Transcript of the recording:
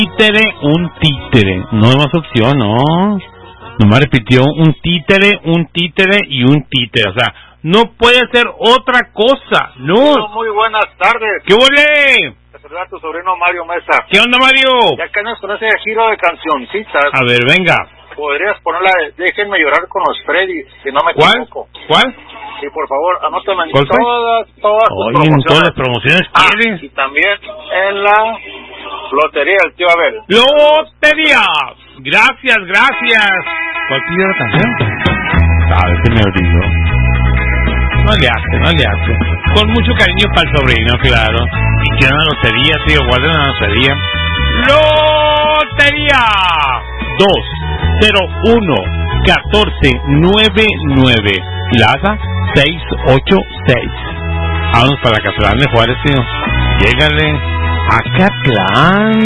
un títere. No hay más opción, ¿no? Nomás repitió un títere y un títere. O sea, no puede ser otra cosa, ¿no? Muy buenas tardes. ¿Qué volé? Te saluda tu sobrino Mario Mesa. ¿Qué onda, Mario? Ya que nos conoce ese giro de cancioncitas. A ver, venga. Podrías ponerla de Déjenme llorar con los Freddy, si no me equivoco. ¿Cuál? Sí, por favor, anótame en todas tus promociones. en todas las promociones y también en la lotería del tío Abel. ¡Lotería! Gracias. ¿Cuál pidió la canción? Sabes que me olvidó. No le hace. Con mucho cariño para el sobrino, claro. Y quiero una lotería, tío, guarden una lotería. ¡Lotería! 201-1499. Plaza 686. Vámonos para Catlán de Juárez, tío. Llégale a Catlán.